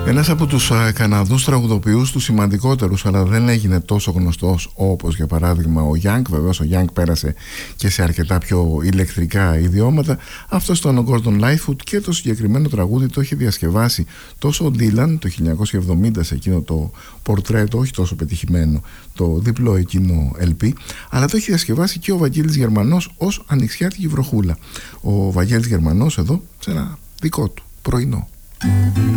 Ένας από τους Καναδούς τραγουδοποιούς, τους σημαντικότερους, αλλά δεν έγινε τόσο γνωστός όπως για παράδειγμα ο Young. Βεβαίως ο Young πέρασε και σε αρκετά πιο ηλεκτρικά ιδιώματα. Αυτός ήταν ο Gordon Lightfoot και το συγκεκριμένο τραγούδι το είχε διασκευάσει τόσο ο Dylan το 1970 σε εκείνο το πορτρέτο, όχι τόσο πετυχημένο, το διπλό εκείνο LP, αλλά το είχε διασκευάσει και ο Βαγγέλης Γερμανός ως Ανοιξιάτικη βροχούλα. Ο Βαγγέλης Γερμανός εδώ σε ένα δικό του πρωινό.